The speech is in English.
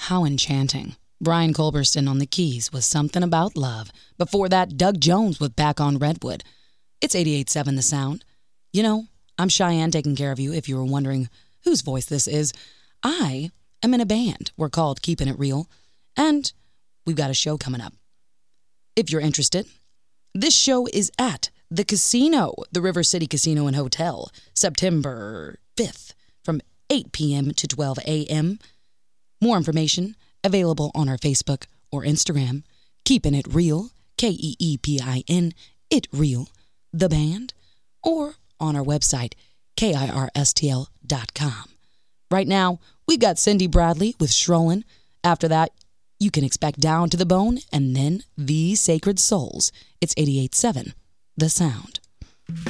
How enchanting. Brian Culberson on the keys was Something About Love. Before that, Doug Jones with Back on Redwood. It's 88.7 The Sound. You know, I'm Cheyenne taking care of you if you were wondering whose voice this is. I am in a band. We're called Keeping It Real, and we've got a show coming up. If you're interested, this show is at the casino, the River City Casino and Hotel, September 5th from 8 p.m. to 12 a.m. More information available on our Facebook or Instagram, Keeping It Real, Keepin, It Real, the band, or on our website, KIRSTL.com. Right now, we've got Cindy Bradley with Strollin'. After that, you can expect Down to the Bone and then The Sacred Souls. It's 88.7 The Sound.